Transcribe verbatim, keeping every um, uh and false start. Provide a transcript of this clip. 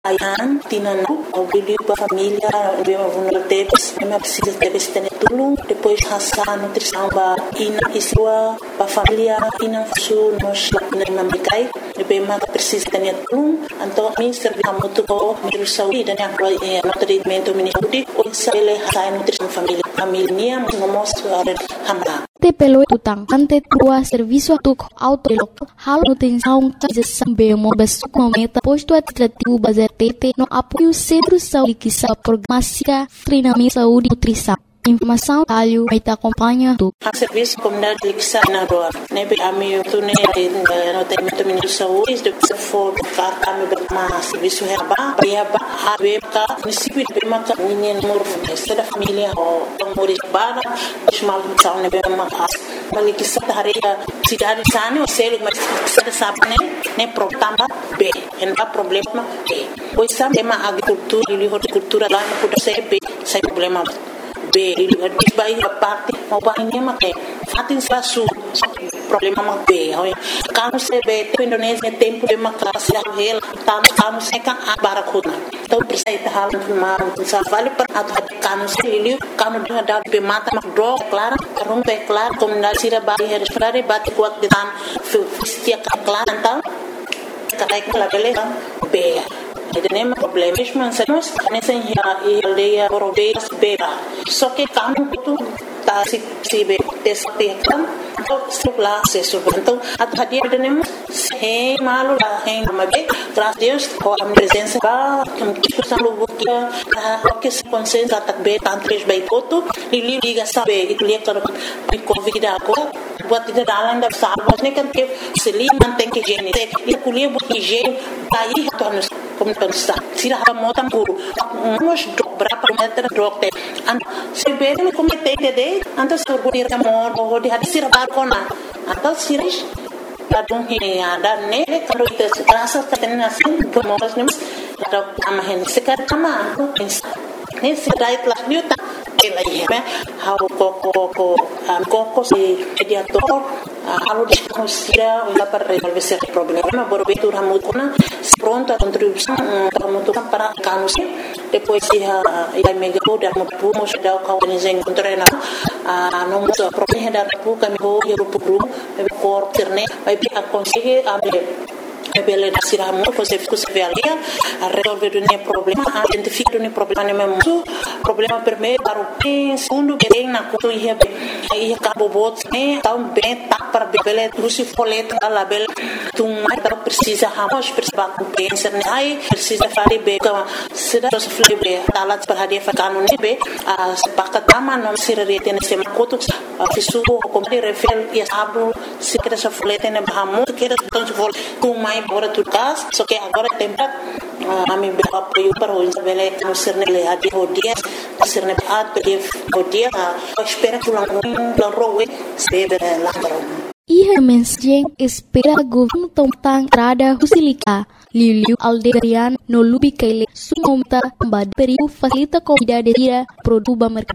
Ayan, tinanong, obili pa família, vulneráveis, não precisa ter este tudo, depois raça, nutrição, ba, ina iswa, ba família, ina su, nos ina nambikai, depois mais precisa ter tudo, então mim serve a muito ko, mir saúde, dan yang no treatment ministry, o sabele raça nutrição família, família, mas não mostro a hamra. Te pelo tutang ante tua serviço tuk auto local hal nutrição que sambe mo besuk momenta posto administrativo bazerte no apoio centro saúde que sa programação treinamento saúde nutrição informação alho vai te acompanha tu a serviço comunidade que sa na doa nebe ami tu ne no treinamento ministro saúde de for car ami berma serviço haba bayaba habeka município de maka ninguém mor esta da família o mori bara ismal então nebe ma bali que sa haria cidade sane o selo mas sa sabe né né problema b enda problema b pois sa tema agricultura e horticultura lá no pode ser b sem problema be di bai parte mau bahini make fatin sasu problema mak be hoy kanu se be Indonesia tempo de makasi hel tam kanu se kan barakuna to precisa hal ma sa vale per atau kanu se liu kanu de da be mata mak do clara rum be clara comunidade sira bai her sprare bat kuat de tan fistia clara então kai kala bele be Ede nema problema mesmo nós nessa aldeia Borobeiras beba só que caminho tu tá se se be tespekan então lá se sobre então a dia de nema é malo lá em mabe graças a Deus com a presença da que são logo que se concentra tá bem tanto três bem foto e liga sabe e liga para covid agora buat tidak dalam dah sahabat ni kan ke selim manteng ke jenis ia kuliah buat higiene tayi atau harus komunitas sira ha motam guru nos berapa meter dokter an sebelum komunitas de antas tergudir kamor oh di hati sira barkona atau siris adung ini ada ne kalau kita rasa katanya sin promos ni atau amahen sekat sama ni sedai kelas ni tak elai he how koko koko koko si mediator allo discussira la per resolvere esse problema borbeto ramutona pronto a contribuição para para canus depois ia ia mega da pomos da organizar encontrar na não muito problema da puca me ho eu pro cor terne vai a conseguir abrir Bele da siramu ko se fiku se velia a resolver o problema a identificar o problema ne mesmo problema primeiro para o segundo bem na kuto ia ia cabo bot né tão bem tá para bele rusi foleta lá bele tu mais tá precisa ramos precisa compreensão né aí precisa fazer bem como se dá se fly bem tá lá para hadia fakano ne be a sepaka tama não se rete ne se makoto fisu como de refel e sabu se quer se foleta ne bahamu quer então se vol tu mais agora tu cas só que agora tem para a mim apoio para o Isabela que não ser nele a dia o dia ser nele a o dia a espera que lá no roe se deve lá para Ia mensagem espera governo tentang rada husilika Liliu Alderian no lubi kaile sumomta bad periu facilita comida de dia produba mercado